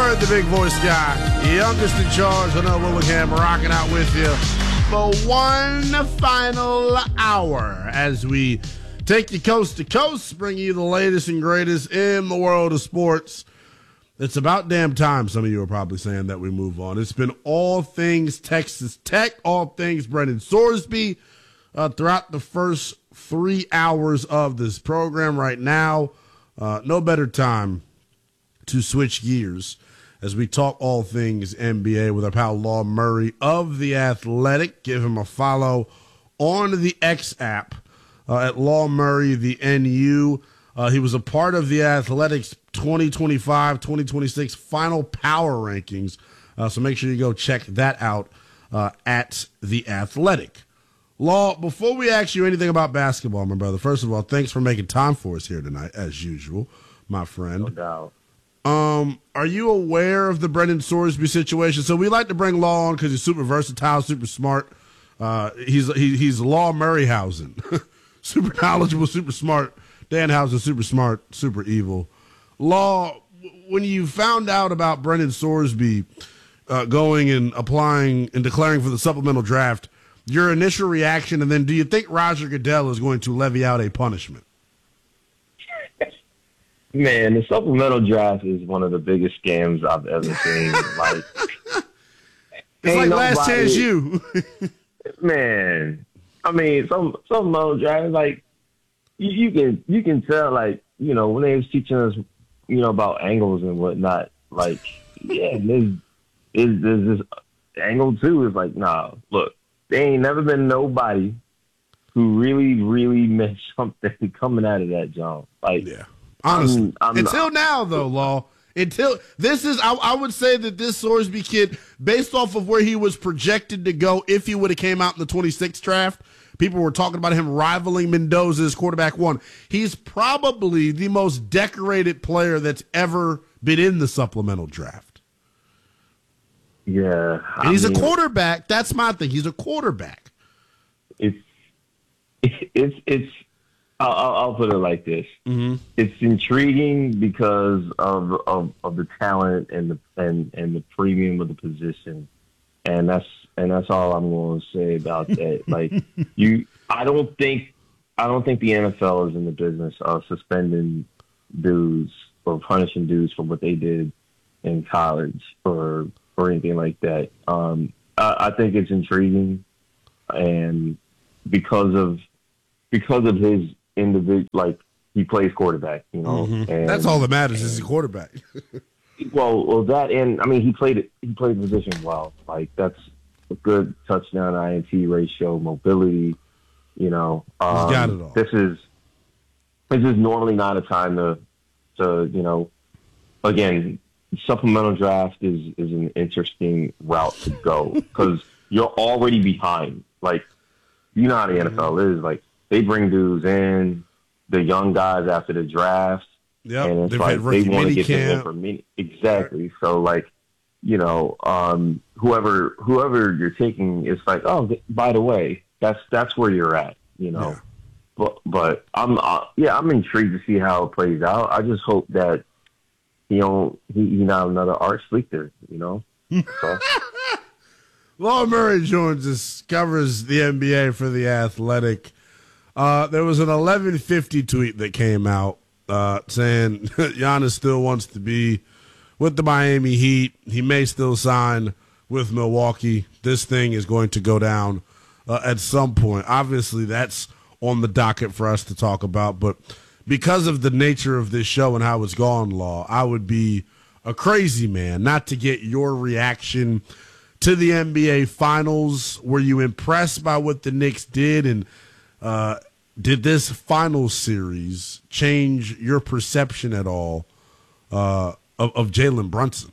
Bird, the big voice guy, youngest in charge, Linnell Willingham, rocking out with you for one final hour as we take you coast to coast, bring you the latest and greatest in the world of sports. It's about damn time, some of you are probably saying, that we move on. It's been all things Texas Tech, all things Brendan Sorsby throughout the first 3 hours of this program. Right now, no better time to switch gears as we talk all things NBA with our pal Law Murray of The Athletic. Give him a follow on the X app at Law Murray, the NU. He was a part of The Athletic's 2025-2026 final power rankings. So make sure you go check that out at The Athletic. Law, before we ask you anything about basketball, my brother, first of all, thanks for making time for us here tonight, as usual, my friend. No doubt. Are you aware of the Brendan Sorsby situation? So we like to bring Law on because he's super versatile, super smart. He's Law Murrayhausen. Super knowledgeable, super smart. Danhausen, super smart, super evil. Law, when you found out about Brendan Sorsby going and applying and declaring for the supplemental draft, your initial reaction, and then do you think Roger Goodell is going to levy out a punishment? Man, the supplemental draft is one of the biggest scams I've ever seen. It's like Last Chance U. Man, I mean, some supplemental draft, like you can tell, like, you know, when they was teaching us, you know, about angles and whatnot, like, yeah, there's this angle too. Is like, nah, look, there ain't never been nobody who really meant something coming out of that jump. Like, yeah. Honestly, until now, though, Law. Until this is, I would say that this Sorsby kid, based off of where he was projected to go, if he would have came out in the 26th draft, people were talking about him rivaling Mendoza as quarterback one. He's probably the most decorated player that's ever been in the supplemental draft. Yeah, and he's a quarterback. That's my thing. He's a quarterback. I'll put it like this. Mm-hmm. It's intriguing because of the talent and the premium of the position, and that's all I'm going to say about that. Like, I don't think the NFL is in the business of suspending dudes or punishing dudes for what they did in college or anything like that. I think it's intriguing, and because of his individual, like, he plays quarterback, you know. Mm-hmm. And that's all that matters is he's a quarterback. well, that, and I mean, he played the position well. Like, that's a good touchdown INT ratio, mobility. You know, he's got it all. This is normally not a time to you know. Again, supplemental draft is an interesting route to go because you're already behind. Like, you know how the NFL is. Like, they bring dudes in, the young guys after the draft, and it's like they want to get them in for me. Exactly. So, like, you know, whoever you're taking, it's like, oh, by the way, that's where you're at, you know. Yeah. But I'm intrigued to see how it plays out. I just hope that he not another Art Schlichter, you know. So. Law Murray joins us, covers the NBA for The Athletic. There was an 11:50 tweet that came out saying Giannis still wants to be with the Miami Heat. He may still sign with Milwaukee. This thing is going to go down at some point. Obviously, that's on the docket for us to talk about. But because of the nature of this show and how it's gone, Law, I would be a crazy man not to get your reaction to the NBA Finals. Were you impressed by what the Knicks did? And did this final series change your perception at all of Jalen Brunson?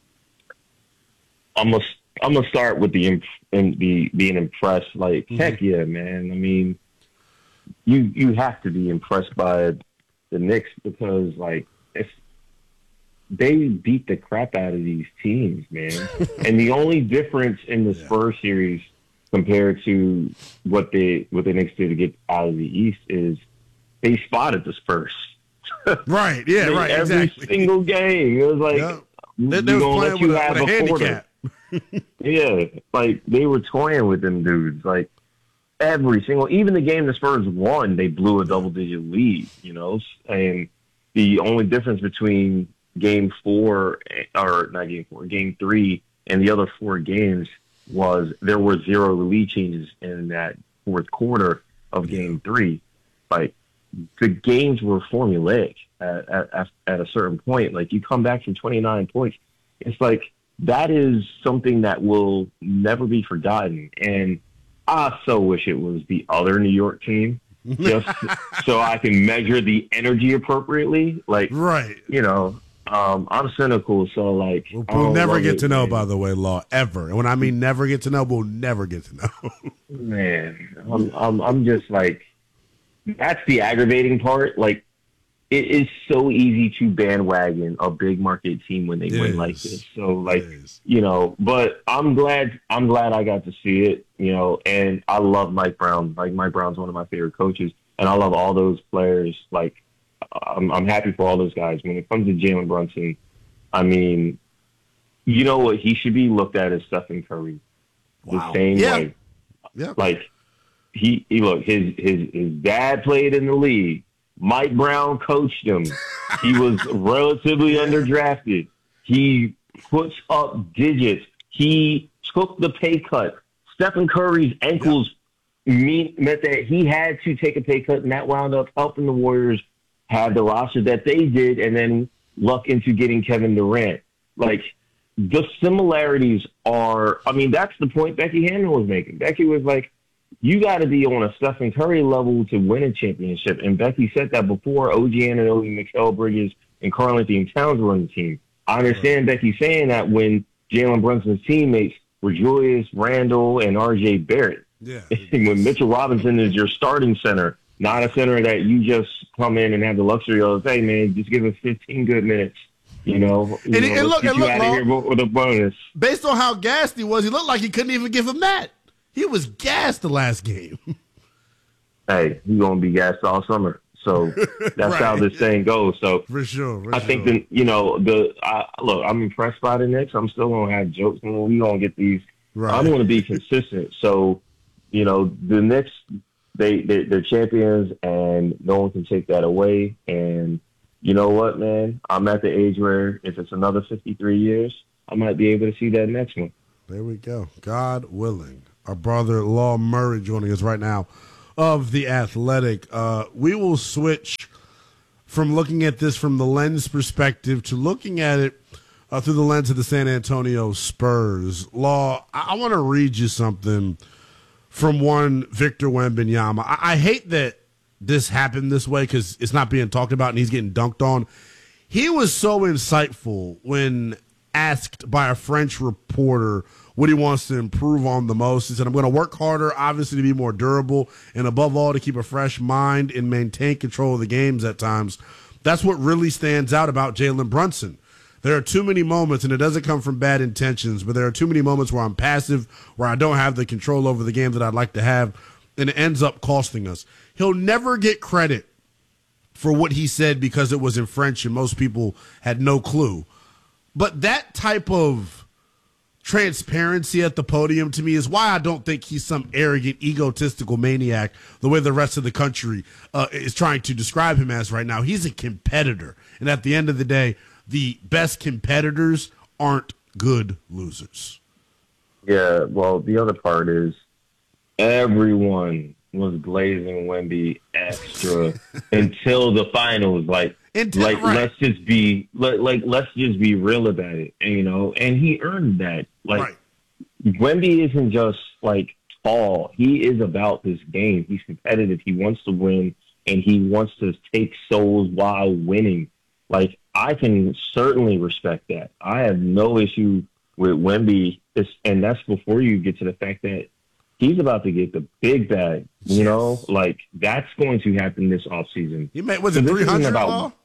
I'm gonna start with being impressed. Like, mm-hmm. Heck yeah, man. I mean, you have to be impressed by the Knicks because, like, if they beat the crap out of these teams, man. And the only difference in the Spurs series compared to what the Knicks did to get out of the East is they spotted the Spurs. Right, yeah, right, every exactly. single game. It was like, They we're was gonna playing let you with have a a quarter. handicap. Yeah, like they were toying with them dudes. Like every single, even the game the Spurs won, they blew a double-digit lead. You know, and the only difference between game 4 or not game 4, game 3, and the other 4 games was there were 0 lead changes in that fourth quarter of game 3. Like the games were formulaic at a certain point. Like you come back from 29 points, it's like that is something that will never be forgotten. And I so wish it was the other New York team, just so I can measure the energy appropriately. Like, right. You know, I'm cynical, so like we'll never get to know. By the way, Law, ever. And when I mean never get to know, we'll never get to know. Man, I'm just like, that's the aggravating part. Like, it is so easy to bandwagon a big market team when they win like this. So like, you know, but I'm glad I got to see it, you know, and I love Mike Brown. Like Mike Brown's one of my favorite coaches, and I love all those players. Like I'm happy for all those guys. When it comes to Jalen Brunson, I mean, you know what? He should be looked at as Stephen Curry. Wow. The same way. Yeah. Like he look, his dad played in the league. Mike Brown coached him. He was relatively underdrafted. He puts up digits. He took the pay cut. Stephen Curry's ankles meant that he had to take a pay cut, and that wound up helping the Warriors have the roster that they did, and then luck into getting Kevin Durant. Like, the similarities are, I mean, that's the point Becky Hammond was making. Becky was like, you got to be on a Stephen Curry level to win a championship. And Becky said that before OG Anunoby, Mikal Bridges, and Karl-Anthony Towns were on the team. I understand Becky saying that when Jalen Brunson's teammates were Julius Randle and R.J. Barrett. Yeah. When Mitchell Robinson is your starting center, not a center that you just come in and have the luxury of, hey, man, just give us 15 good minutes. You know, and look, get you out of here with a bonus. Based on how gassed he was, he looked like he couldn't even give him that. He was gassed the last game. Hey, he's going to be gassed all summer. So that's how this thing goes. So for sure. I think that, you know, look, I'm impressed by the Knicks. I'm still going to have jokes. And we going to get these. Right. I'm going to be consistent. So, you know, the Knicks, they're champions, and no one can take that away. And you know what, man? I'm at the age where if it's another 53 years, I might be able to see that next one. There we go. God willing. Our brother Law Murray joining us right now of The Athletic. We will switch from looking at this from the lens perspective to looking at it through the lens of the San Antonio Spurs. Law, I want to read you something from one Victor Wembanyama. I hate that this happened this way because it's not being talked about and he's getting dunked on. He was so insightful when asked by a French reporter what he wants to improve on the most. He said, I'm going to work harder, obviously, to be more durable, and above all, to keep a fresh mind and maintain control of the games at times. That's what really stands out about Jalen Brunson. There are too many moments, and it doesn't come from bad intentions, but there are too many moments where I'm passive, where I don't have the control over the game that I'd like to have, and it ends up costing us. He'll never get credit for what he said because it was in French and most people had no clue. But that type of transparency at the podium to me is why I don't think he's some arrogant, egotistical maniac the way the rest of the country is trying to describe him as right now. He's a competitor. And at the end of the day, the best competitors aren't good losers. Yeah, well, the other part is everyone was glazing Wemby extra until the finals. Let's just be real about it, and, you know. And he earned that. Wemby isn't just tall. He is about this game. He's competitive. He wants to win, and he wants to take souls while winning. I can certainly respect that. I have no issue with Wemby, and that's before you get to the fact that he's about to get the big bag, you know? That's going to happen this offseason. Was it 300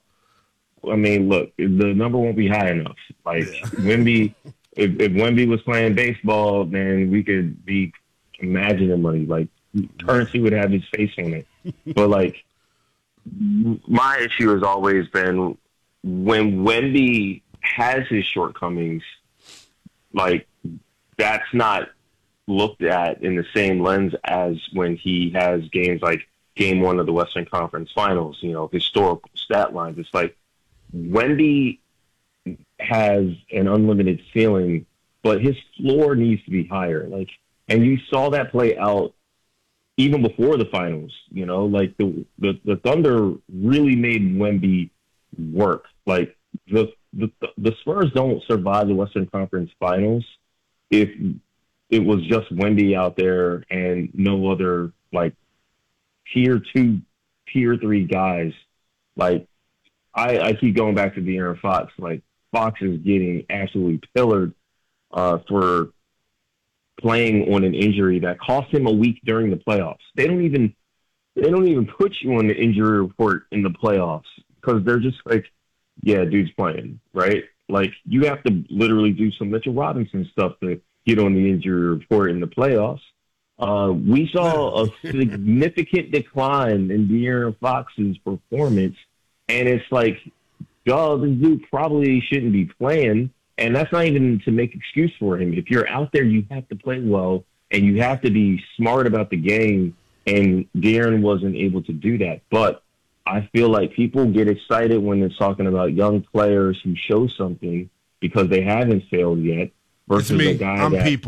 I mean, look, the number won't be high enough. Wemby, if Wemby was playing baseball, then we could be imagining money. Currency would have his face on it. But, my issue has always been when Wemby has his shortcomings, like that's not looked at in the same lens as when he has games like Game 1 of the Western Conference Finals, historical stat lines. It's like Wemby has an unlimited ceiling, but his floor needs to be higher. And you saw that play out even before the finals. Like the Thunder really made Wemby work. Like the Spurs don't survive the Western Conference Finals if it was just Wemby out there and no other like tier 2, tier 3 guys. Like I keep going back to De'Aaron Fox. Like Fox is getting absolutely pillared for playing on an injury that cost him a week during the playoffs. They don't even put you on the injury report in the playoffs because they're just like, yeah, dude's playing, right? Like you have to literally do some Mitchell Robinson stuff to get on the injury report in the playoffs. We saw a significant decline in De'Aaron Fox's performance, and it's like, duh, this dude probably shouldn't be playing, and that's not even to make excuse for him. If you're out there, you have to play well, and you have to be smart about the game, and De'Aaron wasn't able to do that. But I feel like people get excited when they're talking about young players who show something because they haven't failed yet versus a guy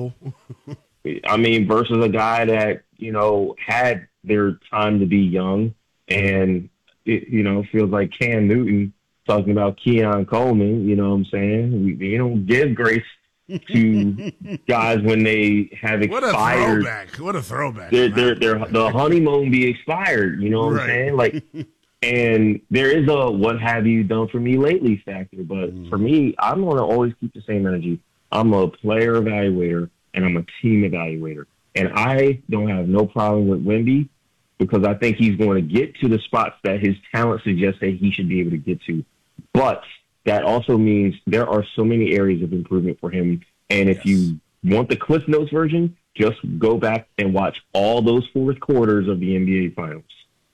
versus a guy that, had their time to be young and, it feels like Cam Newton talking about Keon Coleman, you know what I'm saying? We don't give grace to guys when they have expired. What a throwback. The honeymoon be expired, you know what I'm saying? Like, and there is a what have you done for me lately factor, but for me, I'm going to always keep the same energy. I'm a player evaluator and I'm a team evaluator. And I don't have no problem with Wemby because I think he's going to get to the spots that his talent suggests that he should be able to get to. But that also means there are so many areas of improvement for him. And if you want the Cliff Notes version, just go back and watch all those fourth quarters of the NBA Finals.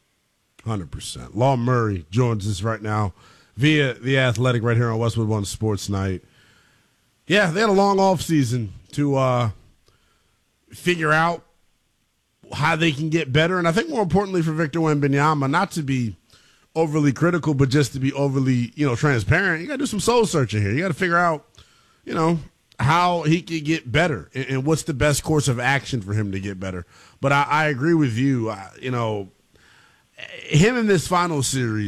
100%. Law Murray joins us right now via The Athletic right here on Westwood One Sports Night. Yeah, they had a long offseason to figure out how they can get better. And I think more importantly for Victor Wembanyama, not to be overly critical, but just to be overly, transparent, you got to do some soul searching here. You got to figure out, how he can get better and what's the best course of action for him to get better. But I agree with you. Him in this final series,